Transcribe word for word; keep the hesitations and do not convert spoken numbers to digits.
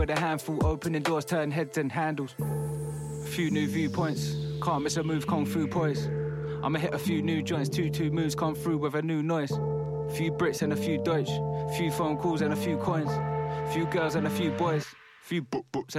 with a handful, opening doors, turn heads and handles. A few new viewpoints, can't miss a move, kung fu poise. I'ma hit a few new joints, two two moves come through with a new noise. Few Brits and a few Deutsch, few phone calls and a few coins. Few girls and a few boys, few book books and